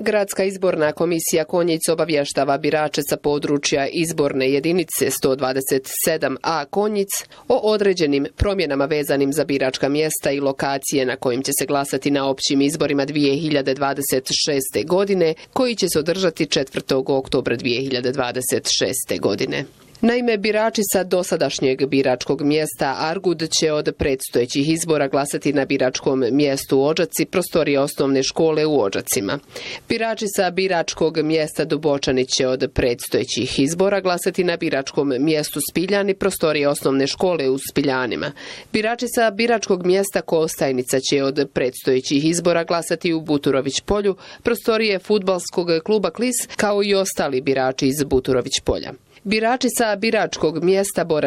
Gradska izborna komisija Konjic obavještava birače sa područja izborne jedinice 127a Konjic o određenim promjenama vezanim za biračka mjesta i lokacije na kojim će se glasati na općim izborima 2026. godine, koji će se održati 4. oktobra 2026. godine. Naime, birači sa dosadašnjeg biračkog mjesta Argud će od predstojećih izbora glasati na biračkom mjestu Odžaci, prostorije osnovne škole u Odžacima. Birači sa biračkog mjesta Dubočani će od predstojećih izbora glasati na biračkom mjestu Spiljani, prostorije osnovne škole u Spiljanima. Birači sa biračkog mjesta Kostajnica će od predstojećih izbora glasati u Buturović polju, prostorije fudbalskog kluba Klis, kao i ostali birači iz Buturović polja. Birači sa biračkog mjesta